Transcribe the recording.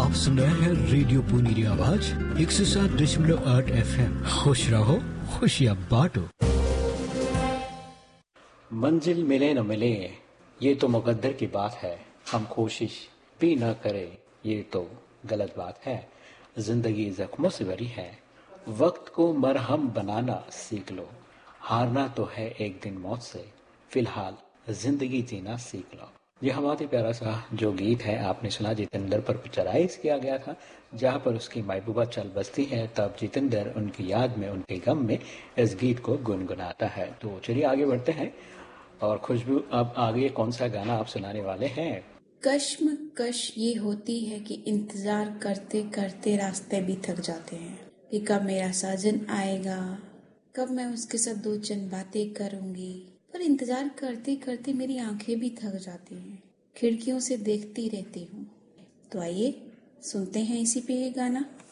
आप सुन रहे हैं रेडियो पुनीरी आवाज 107.8 FM। खुश रहो, खुशियाँ बांटो। मंजिल मिले न मिले ये तो मुकद्दर की बात है, हम कोशिश भी न करें ये तो गलत बात है। जिंदगी जख्मों से भरी है, वक्त को मरहम बनाना सीख लो। हारना तो है एक दिन मौत से, फिलहाल जिंदगी जीना सीख लो। यह बहुत ही प्यारा सा जो गीत है आपने सुना, जितेंद्र पर पिक्चराइज किया गया था, जहाँ पर उसकी महबूबा चल बसती है तब जितेंद्र उनकी याद में, उनके गम में इस गीत को गुनगुनाता है। तो चलिए आगे बढ़ते हैं। और खुशबू, अब आगे कौन सा गाना आप सुनाने वाले हैं? कश्म कश ये होती है कि इंतजार करते करते रास्ते भी थक जाते हैं कि कब मेरा साजन आएगा, कब मैं उसके साथ दो चंद बातें करूंगी। पर इंतजार करते करते मेरी आंखें भी थक जाती हैं, खिड़कियों से देखती रहती हूँ। तो आइए सुनते हैं इसी पे ये गाना।